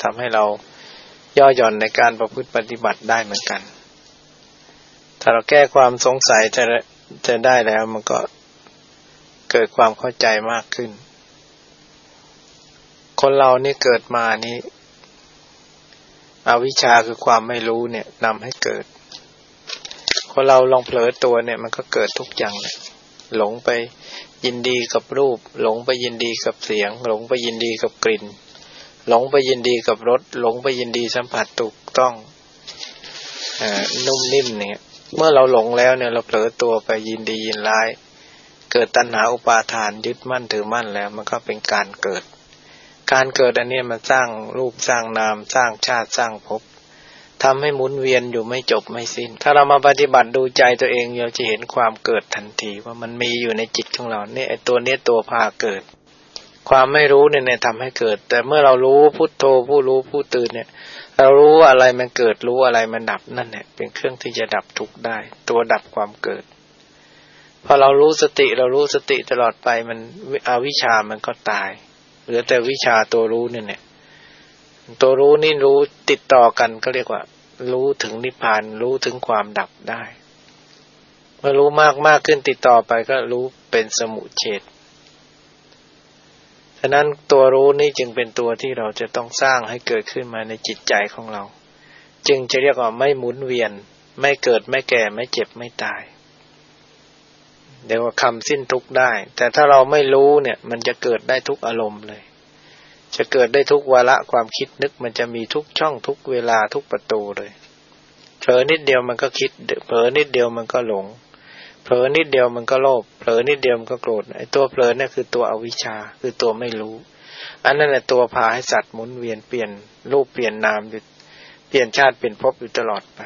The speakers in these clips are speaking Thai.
ทำให้เราย่อหย่อนในการประพฤติปฏิบัติได้เหมือนกันถ้าเราแก้ความสงสัยจะได้แล้วมันก็เกิดความเข้าใจมากขึ้นคนเรานี่เกิดมานี่อวิชชาคือความไม่รู้เนี่ยนำให้เกิดคนเราลองเผลอตัวเนี่ยมันก็เกิดทุกอย่างเลยหลงไปยินดีกับรูปหลงไปยินดีกับเสียงหลงไปยินดีกับกลิ่นหลงไปยินดีกับรสหลงไปยินดีสัมผัสถูกต้องนุ่มนิ่มเนี่ยเมื่อเราหลงแล้วเนี่ยเราเผลอตัวไปยินดียินร้ายเกิดตัณหาอุปาทานยึดมั่นถือมั่นแล้วมันก็เป็นการเกิดอันนี้มันสร้างรูปสร้างนามสร้างชาติสร้างภพทำให้หมุนเวียนอยู่ไม่จบไม่สิ้นถ้าเรามาปฏิบัติดูใจตัวเองเราจะเห็นความเกิดทันทีว่ามันมีอยู่ในจิตของเราเนี่ยไอ้ตัวนี้ตัวพาเกิดความไม่รู้เนี่ยทำให้เกิดแต่เมื่อเรารู้พุทโธผู้รู้ผู้ตื่นเนี่ยเรารู้ว่าอะไรมันเกิดรู้อะไรมันดับนั่นแหละเป็นเครื่องที่จะดับทุกข์ได้ตัวดับความเกิดพอเรารู้สติตลอดไปมันอวิชชามันก็ตายเหลือแต่วิชาตัวรู้เนี่ยตัวรู้นี่รู้ติดต่อกันก็เรียกว่ารู้ถึงนิพพานรู้ถึงความดับได้เมื่อรู้มากขึ้นติดต่อไปก็รู้เป็นสมุเฉทฉะนั้นตัวรู้นี่จึงเป็นตัวที่เราจะต้องสร้างให้เกิดขึ้นมาในจิตใจของเราจึงจะเรียกว่าไม่หมุนเวียนไม่เกิดไม่แก่ไม่เจ็บไม่ตายเรียกว่าคำสิ้นทุกข์ได้แต่ถ้าเราไม่รู้เนี่ยมันจะเกิดได้ทุกอารมณ์เลยจะเกิดได้ทุกวาระความคิดนึกมันจะมีทุกช่องทุกเวลาทุกประตูเลยเผลอนิดเดียวมันก็คิดเผลอนิดเดียวมันก็หลงเผลอนิดเดียวมันก็โลภเผลอนิดเดียวมันก็โกรธไอ้ตัวเผลอเนี่ยคือตัวอวิชชาคือตัวไม่รู้อันนั้นแหละตัวพาให้สัตว์หมุนเวียนเปลี่ยนรูปเปลี่ยนนามอยู่เปลี่ยนชาติเปลี่ยนภพอยู่ตลอดไป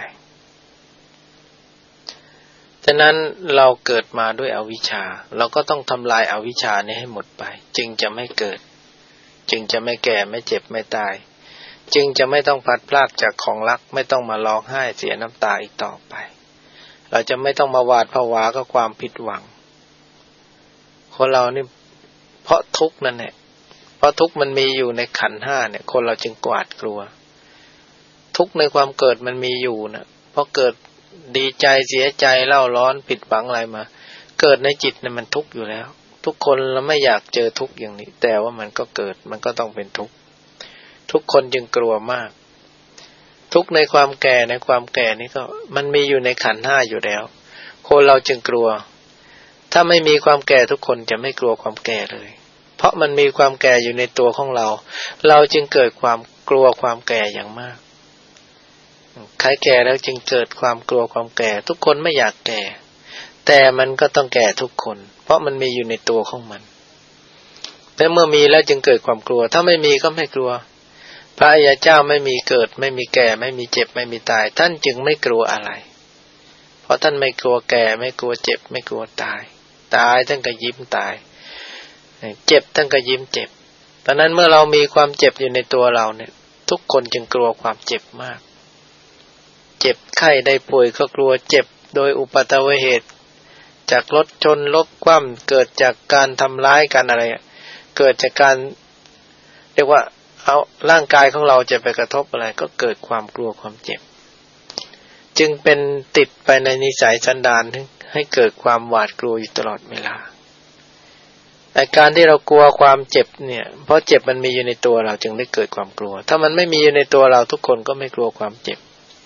ฉะนั้นเราเกิดมาด้วยอวิชชาเราก็ต้องทำลายอวิชชานี้ให้หมดไปจึงจะไม่เกิดจึงจะไม่แก่ไม่เจ็บไม่ตายจึงจะไม่ต้องพลัดพรากจากของรักไม่ต้องมาร้องไห้เสียน้ำตาอีกต่อไปเราจะไม่ต้องมาหวาดผวากับความผิดหวังคนเรานี่เพราะทุกข์นั่นแหละเพราะทุกข์มันมีอยู่ในขันธ์ห้าเนี่ยคนเราจึงหวาดกลัวทุกข์ในความเกิดมันมีอยู่นะเพราะเกิดดีใจเสียใจเล่าร้อนผิดหวังอะไรมาเกิดในจิตเนี่ยมันทุกข์อยู่แล้วทุกคนเราไม่อยากเจอทุกข์อย่างนี้แต่ว่ามันก็เกิดมันก็ต้องเป็นทุกข์ทุกคนจึงกลัวมากทุกข์ในความแก่นี่ก็มันมีอยู่ในขันธ์ห้าอยู่แล้วคนเราจึงกลัวถ้าไม่มีความแก่ทุกคนจะไม่กลัวความแก่เลยเพราะมันมีความแก่อยู่ในตัวของเราเราจึงเกิดความกลัวความแก่อย่างมากใครแก่แล้วจึงเกิดความกลัวความแก่ทุกคนไม่อยากแก่แต่มันก็ต้องแก่ทุกคนเพราะมันมีอยู่ในตัวของมันแต่เมื่อมีแล้วจึงเกิดความกลัวถ้าไม่มีก็ไม่กลัวพระอริยเจ้าไม่มีเกิดไม่มีแก่ไม่มีเจ็บไม่มีตายท่านจึงไม่กลัวอะไรเพราะท่านไม่กลัวแก่ไม่กลัวเจ็บไม่กลัวตายท่านก็ยิ้มตายเจ็บท่านก็ยิ้มเจ็บเพราะนั้นเมื่อเรามีความเจ็บอยู่ในตัวเราเนี่ยทุกคนจึงกลัวความเจ็บมากเจ็บไข้ได้ป่วยก็กลัวเจ็บโดยอุปัตวเหตุจากรถชนรถคว่ำเกิดจากการทำร้ายกันอะไรเกิดจากการเรียกว่าเอาร่างกายของเราจะไปกระทบอะไรก็เกิดความกลัวความเจ็บจึงเป็นติดไปในนิสัยสันดานให้เกิดความหวาดกลัวอยู่ตลอดเวลาแต่การที่เรากลัวความเจ็บเนี่ยเพราะเจ็บมันมีอยู่ในตัวเราจึงได้เกิดความกลัวถ้ามันไม่มีอยู่ในตัวเราทุกคนก็ไม่กลัวความเจ็บ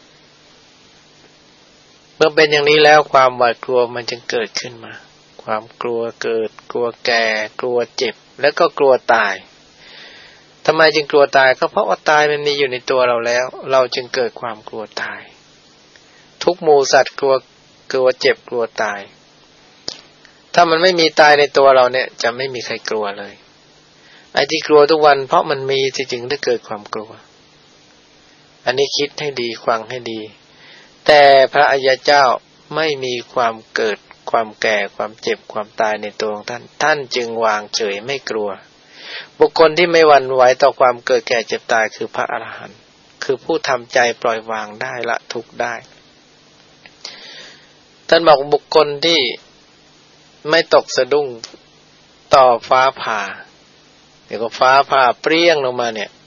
เมื่อเป็นอย่างนี้แล้วความหวาดกลัวมันจึงเกิดขึ้นมาความกลัวเกิดกลัวแก่กลัวเจ็บแล้วก็กลัวตายทำไมจึงกลัวตายก็เพราะว่าตายมันมีอยู่ในตัวเราแล้วเราจึงเกิดความกลัวตายทุกหมู่สัตว์กลัวเจ็บกลัวตายถ้ามันไม่มีตายในตัวเราเนี่ยจะไม่มีใครกลัวเลยไอ้ที่กลัวทุกวันเพราะมันมีจึงได้เกิดความกลัวอันนี้คิดให้ดีฟังให้ดีแต่พระอริยเจ้าไม่มีความเกิดความแก่ความเจ็บความตายในตัวของท่านจึงวางเฉยไม่กลัวบุคคลที่ไม่หวั่นไหวต่อความเกิดแก่เจ็บตายคือพระอรหันต์คือผู้ทำใจปล่อยวางได้ละทุกข์ได้ท่านบอกบุคคลที่ไม่ตกสะดุ้งต่อฟ้าผ่าเดี๋ยวก็ฟ้าผ่าเปรี้ยงลงมาเนี่ย